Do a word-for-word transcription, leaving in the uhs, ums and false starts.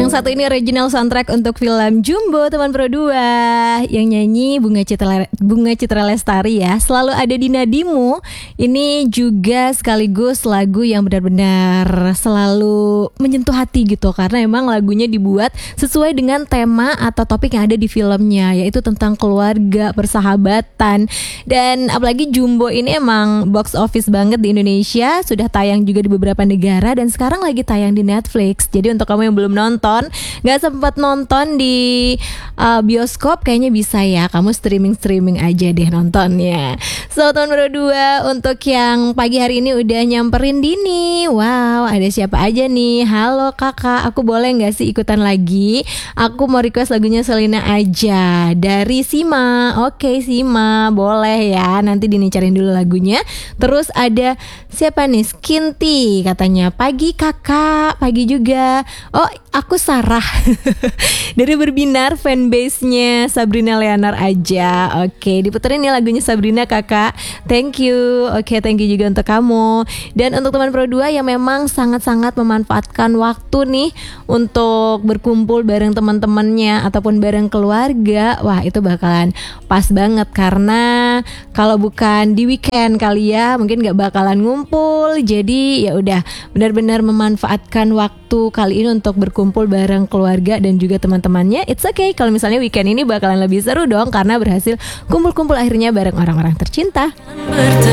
Yang satu ini original soundtrack untuk film Jumbo Teman Pro dua. Yang nyanyi Bunga Citra, Bunga Citra Lestari ya. Selalu ada di nadimu. Ini juga sekaligus lagu yang benar-benar selalu menyentuh hati gitu, karena emang lagunya dibuat sesuai dengan tema atau topik yang ada di filmnya, yaitu tentang keluarga, persahabatan. Dan apalagi Jumbo ini emang box office banget di Indonesia. Sudah tayang juga di beberapa negara dan sekarang lagi tayang di Netflix. Jadi untuk kamu yang belum nonton, gak sempat nonton di uh, bioskop, kayaknya bisa ya kamu streaming-streaming aja deh nontonnya. So Teman Pro dua, untuk yang pagi hari ini udah nyamperin Dini. Wow, ada siapa aja nih? Halo kakak, aku boleh gak sih ikutan lagi? Aku mau request lagunya Selina aja dari Sima. Oke Sima, boleh ya, nanti Dini cariin dulu lagunya. Terus ada siapa nih? Skinty katanya, pagi kakak, pagi juga. Oh, aku Sarah dari Berbinar, fanbase-nya Sabrina Leanar aja. Oke, diputerin nih lagunya Sabrina kakak. Thank you. Oke, thank you juga untuk kamu. Dan untuk Teman Pro dua yang memang sangat-sangat memanfaatkan waktu nih untuk berkumpul bareng teman-temannya ataupun bareng keluarga, wah itu bakalan pas banget, karena kalau bukan di weekend kali ya mungkin gak bakalan ngumpul. Jadi ya udah benar-benar memanfaatkan waktu kali ini untuk berkumpul bareng keluarga dan juga teman-temannya. It's okay kalau misalnya weekend ini bakalan lebih seru dong, karena berhasil kumpul-kumpul akhirnya bareng orang-orang tercinta.